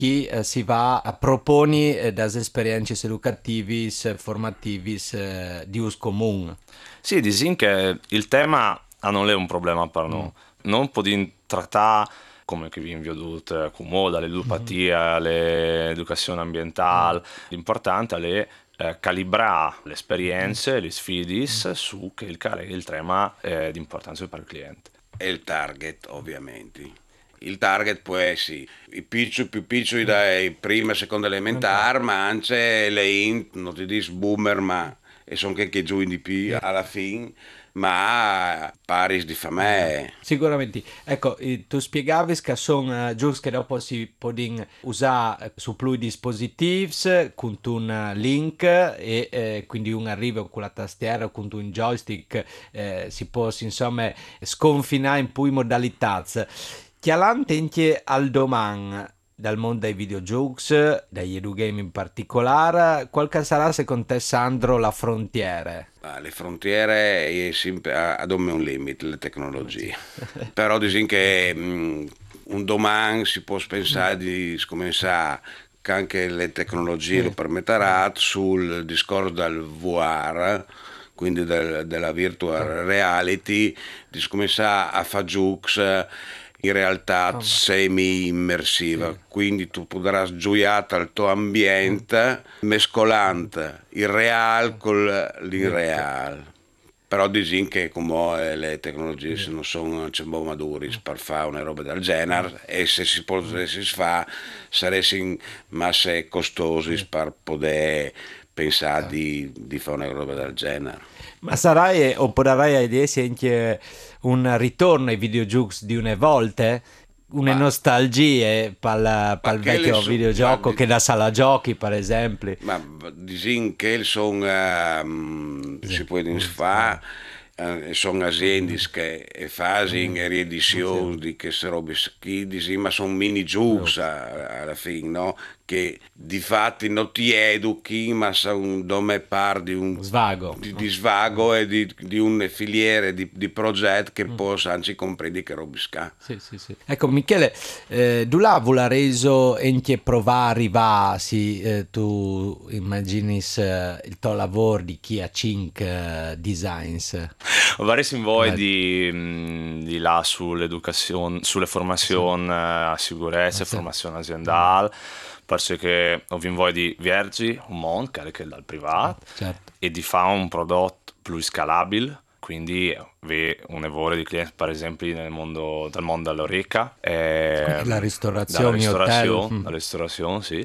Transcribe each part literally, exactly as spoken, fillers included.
chi eh, si va a proponi eh, das esperienze educativis, formativis eh, di us comune. Sì, disin che il tema non è un problema per noi. Mm. Non possiamo trattare come che vi vedute accomoda l'edupatia, mm-hmm. l'educazione ambientale. Mm. L'importante è eh, calibrare le esperienze, mm. le sfide mm. su che il, il tema è di importanza per il cliente. E il target, ovviamente. Il target può essere i piccoli più piccoli dai prima e seconda elementare, ma anche le int, non ti dico boomer, ma e sono che, che giù in di più alla fine, ma Paris di famè. Sicuramente. Ecco, tu spiegavi che sono uh, giusto che dopo si possono usare su più dispositivi con un link e eh, quindi un arrivo con la tastiera o con un joystick eh, si può insomma sconfinare in più modalità. Chiaramente anche al domani dal mondo dei videogiochi, dagli edugame in particolare, qual sarà secondo te Sandro la frontiera? Ah, le frontiere è sempre ad un limite le tecnologie, però dicono che mh, un domani si può pensare di scominciare che anche le tecnologie lo permetteranno sul discorso del V R, quindi del, della virtual reality, di scominciare a fare giochi in realtà oh, semi-immersiva, sì. Quindi tu potrai gioiare al tuo ambiente mescolando il real con l'irreal. Però dicono che come le tecnologie se non sono maturi per fare una roba del genere e se si potesse fare sarebbero masse costosi per poter pensare di, di fare una roba del genere. Ma sarai o potrai essere anche un ritorno ai videogiochi di una volta? Una ma, nostalgia per il vecchio son, videogioco ma, che da sala giochi per esempio? Ma dicono che sono um, sì, si può fare uh, sono aziende che fanno mm. riedizioni di queste robe schidi, ma sono mini giochi alla fine, no? Che di fatti non ti educhi, ma sono dome par di un svago, di, di svago e di, di un filiere di, di progetto che mm. poi anzi comprendi che robisca. Sì, sì, sì. Ecco Michele, eh, tu là vuoi reso anche provare arrivare, sì, eh, tu immagini eh, il tuo lavoro di chi ha cinque uh, designs? Vorrei in voi eh. di, di là sull'educazione, sulle formazioni sì. a sicurezza, sì. formazione aziendale. Mm. Perché ho voglia di vergi un mondo che è dal privato certo. E di fare un prodotto più scalabile, quindi un evore di clienti per esempio nel mondo, dal mondo dell'oreca eh, la ristorazione, ristorazione la ristorazione sì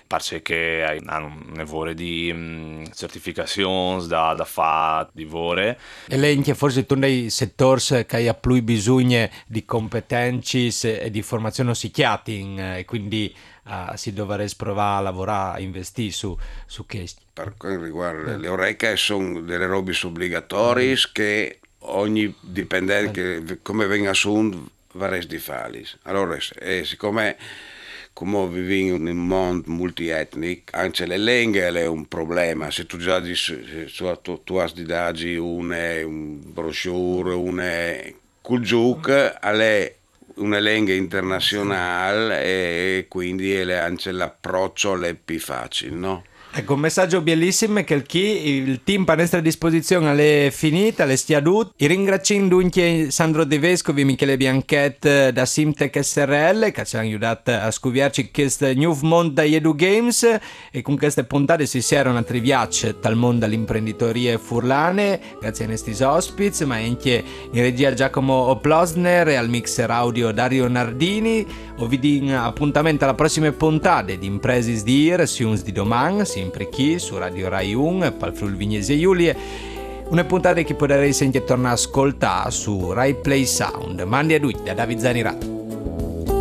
perché hanno un evore di um, certificazioni da, da fare di vore e lei che forse tu nei settori che ha più bisogno di competenze e di formazione psichiatrica e quindi uh, si dovrebbe provare a lavorare a investire su, su questo. Per quanto riguarda eh. le oreche sono delle robe obbligatorie mm. che ogni dipendente eh. che come venga assunto vorrei di farli. Allora eh, siccome come viviamo in un mondo multietnico, anche le lingue è un problema. Se tu già dici, tu, tu hai di dagli una un brochure, una col gioco, è una lingua internazionale e quindi è anche l'approccio è più facile, no? Ecco, un messaggio bellissimo che il chi il team a nostra disposizione è finita, le stiadut. I ringraziando anche Sandro De Vescovi e Michele Bianchet da Simtech S R L che ci hanno aiutato a scoprire questo new mondo degli Edu Games e con queste puntate si erano a triviacce dal mondo dell'imprenditoria furlane grazie a questi ospiti, ma anche in regia Giacomo Plosner e al mixer audio Dario Nardini. O vi dico appuntamento alla prossima puntata di Impresis di Ir, Siums di domani, sempre qui su Radio Rai uno, Pal Friuli Vignesi e Giulie. Una puntata che potrei sentire tornare a ascoltare su Rai Play Sound. Mandi a tutti da David Zanirat.